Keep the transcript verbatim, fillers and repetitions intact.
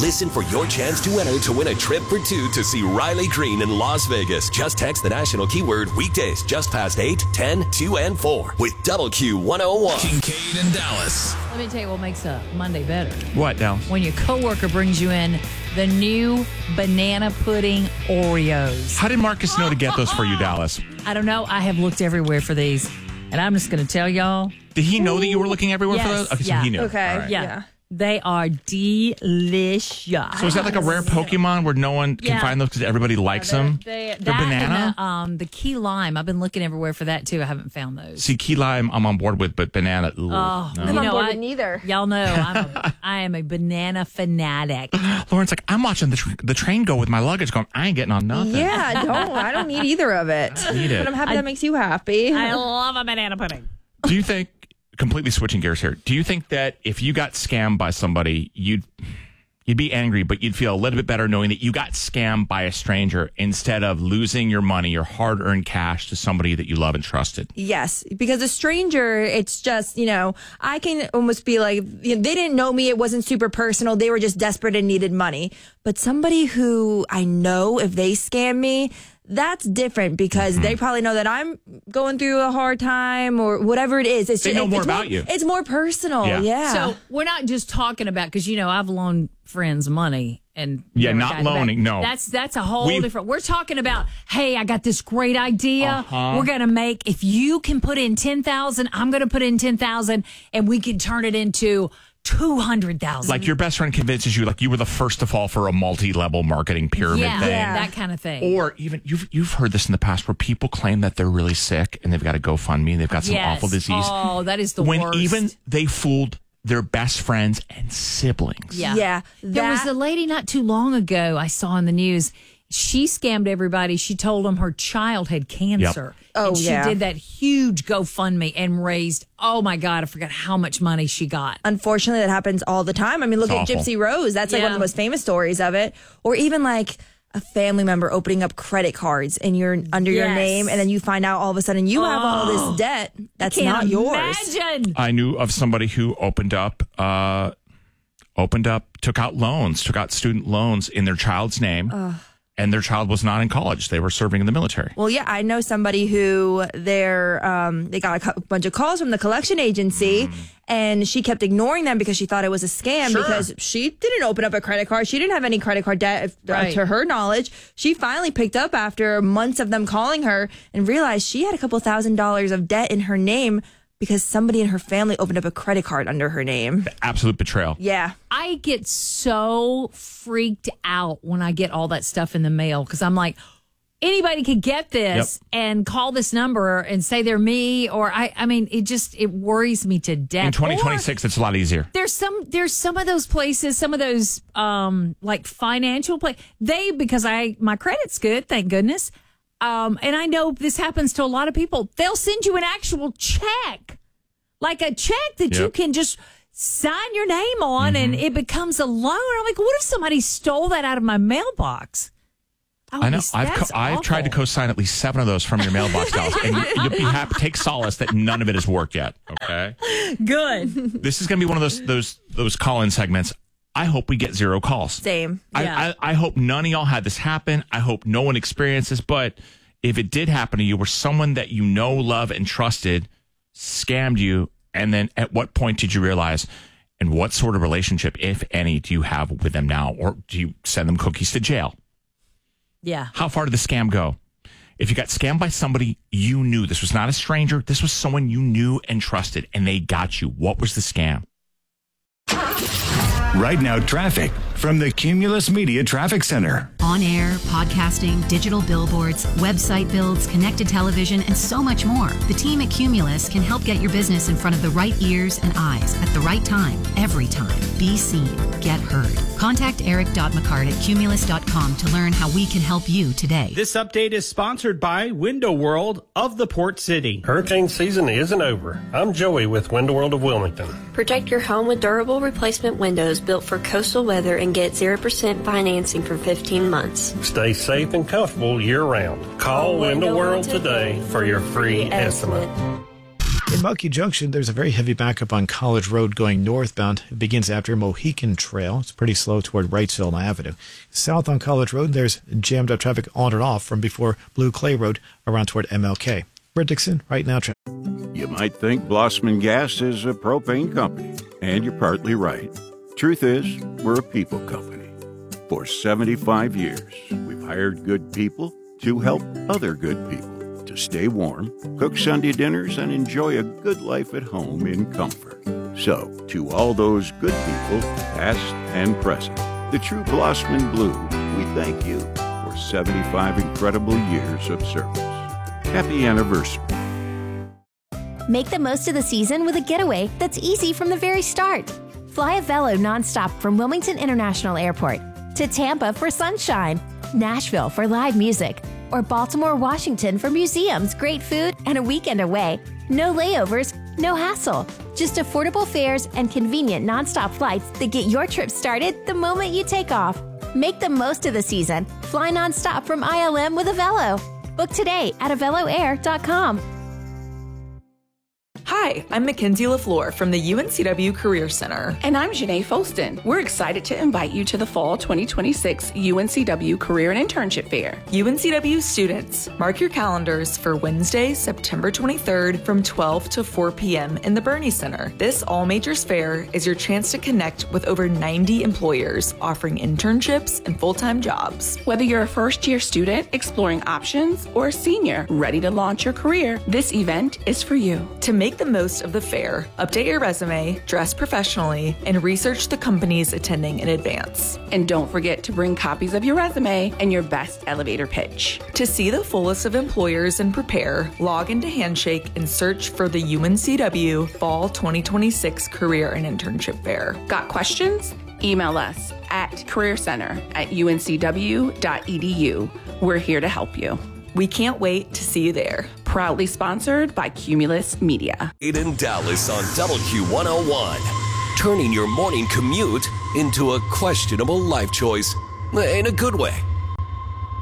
Listen for your chance to enter to win a trip for two to see Riley Green in Las Vegas. Just text the national keyword weekdays just past eight, ten, two, and four with Double Q one oh one. Kincaid and Dallas. Let me tell you what makes a Monday better. What, Dallas? When your coworker brings you in the new banana pudding Oreos. How did Marcus know to get those for you, Dallas? I don't know. I have looked everywhere for these. And I'm just going to tell y'all. Did he know that you were looking everywhere yes, for those? Okay, yeah. so he knew. Okay. Right. Yeah. Yeah. They are delicious. So is that like a rare Pokemon where no one can Yeah. find those because everybody likes They're- them? They, the that banana? And the, um, the key lime. I've been looking everywhere for that, too. I haven't found those. See, key lime, I'm on board with, but banana, ooh, Oh, no. I'm you on know, board I, with neither. Y'all know I'm a, I am a banana fanatic. Lauren's like, I'm watching the, tr- the train go with my luggage going, I ain't getting on nothing. Yeah, don't. I don't need either of it. Need it. But I'm happy I- that makes you happy. I love a banana pudding. Do you think, completely switching gears here, do you think that if you got scammed by somebody, you'd you'd be angry, but you'd feel a little bit better knowing that you got scammed by a stranger instead of losing your money, your hard-earned cash to somebody that you love and trusted? Yes, because a stranger, it's just, you know, I can almost be like, you know, they didn't know me. It wasn't super personal. They were just desperate and needed money. But somebody who I know, if they scam me, that's different because Mm-hmm. they probably know that I'm going through a hard time or whatever it is. It's They just, know it's more more about you. It's more personal. Yeah. Yeah. So we're not just talking about, because, you know, I've loaned friends money and Yeah, never not gotten it back. loaning, no. That's that's a whole We've- different. We're talking about, hey, I got this great idea. Uh-huh. We're gonna make, if you can put in ten thousand, I'm gonna put in ten thousand, and we can turn it into two hundred thousand. Like your best friend convinces you, like you were the first to fall for a multi-level marketing pyramid yeah, thing. yeah, that kind of thing. Or even you've you've heard this in the past where people claim that they're really sick and they've got a GoFundMe and they've got some Yes. awful disease. Oh, that is the when worst. even they fooled their best friends and siblings. Yeah. Yeah, There was that- a lady not too long ago I saw in the news. She scammed everybody. She told them her child had cancer. Oh, and she yeah. did that huge GoFundMe and raised, oh my God, I forgot how much money she got. Unfortunately, that happens all the time. I mean, look It's at awful. Gypsy Rose. That's like Yeah. one of the most famous stories of it. Or even like a family member opening up credit cards in your under your Yes. name, and then you find out all of a sudden you have all this debt that's Can't not yours. imagine. I knew of somebody who opened up, uh, opened up, took out loans, took out student loans in their child's name, and their child was not in college. They were serving in the military. Well, yeah, I know somebody who they're um, they got a cou- bunch of calls from the collection agency, and she kept ignoring them because she thought it was a scam Sure. because she didn't open up a credit card. She didn't have any credit card debt, if, uh, Right. to her knowledge. She finally picked up after months of them calling her and realized she had a couple thousand dollars of debt in her name because somebody in her family opened up a credit card under her name. Absolute betrayal. Yeah. I get so freaked out when I get all that stuff in the mail because I'm like, anybody could get this Yep. and call this number and say they're me, or I. I mean, it just it worries me to death. In twenty twenty-six, it's a lot easier. There's some there's some of those places, some of those um like financial play. They because I my credit's good, thank goodness. Um, and I know this happens to a lot of people. They'll send you an actual check, like a check that you Yep. can just sign your name on, Mm-hmm. and it becomes a loan. I'm like, what if somebody stole that out of my mailbox? I know. I've co- That's I've tried to awful. co-sign at least seven of those from your mailbox, Dallas, and you, you'll be happy. Take solace that none of it has worked yet. Okay, Good. this is going to be one of those those those call-in segments. I hope we get zero calls. Same. Yeah. I, I, I hope none of y'all had this happen. I hope no one experienced this. But if it did happen to you, where someone that you know, love, and trusted scammed you, and then at what point did you realize? And what sort of relationship, if any, do you have with them now, or do you send them cookies to jail? Yeah. How far did the scam go? If you got scammed by somebody you knew, this was not a stranger, this was someone you knew and trusted, and they got you. What was the scam? Right now, traffic from the Cumulus Media Traffic Center. On air, podcasting, digital billboards, website builds, connected television, and so much more. The team at Cumulus can help get your business in front of the right ears and eyes at the right time, every time. Be seen, get heard. Contact eric.mccart at cumulus dot com to learn how we can help you today. This update is sponsored by Window World of the Port City. Hurricane season isn't over. I'm Joey with Window World of Wilmington. Protect your home with durable replacement windows built for coastal weather and get zero percent financing for fifteen months. Stay safe and comfortable year-round. Call Window World today for your free estimate. In Monkey Junction, there's a very heavy backup on College Road going northbound. It begins after Mohican Trail. It's pretty slow toward Wrightsville Avenue. South on College Road, there's jammed up traffic on and off from before Blue Clay Road around toward M L K. Brett Dixon, right now. Tra- you might think Blossman Gas is a propane company, and you're partly right. Truth is, we're a people company. For seventy-five years, we've hired good people to help other good people to stay warm, cook Sunday dinners, and enjoy a good life at home in comfort. So, to all those good people, past and present, the true Blossman Blue, we thank you for seventy-five incredible years of service. Happy anniversary. Make the most of the season with a getaway that's easy from the very start. Fly a Velo nonstop from Wilmington International Airport to Tampa for sunshine, Nashville for live music, or Baltimore, Washington for museums, great food, and a weekend away. No layovers, no hassle. Just affordable fares and convenient nonstop flights that get your trip started the moment you take off. Make the most of the season. Fly nonstop from I L M with a Velo. Book today at avelo air dot com. Hi, I'm Mackenzie LaFleur from the U N C W Career Center. And I'm Janae Folston. We're excited to invite you to the Fall twenty twenty-six U N C W Career and Internship Fair. U N C W students, mark your calendars for Wednesday, September twenty-third from twelve to four p.m. in the Bernie Center. This all-majors fair is your chance to connect with over ninety employers offering internships and full-time jobs. Whether you're a first-year student exploring options or a senior ready to launch your career, this event is for you. To make the most of the fair, update your resume, dress professionally, and research the companies attending in advance. And don't forget to bring copies of your resume and your best elevator pitch. To see the full list of employers and prepare, log into Handshake and search for the U N C W Fall twenty twenty-six Career and Internship Fair. Got questions? Email us at careercenter at u n c w dot e d u. We're here to help you. We can't wait to see you there. Proudly sponsored by Cumulus Media. In Dallas on W Q one oh one. Turning your morning commute into a questionable life choice. In a good way.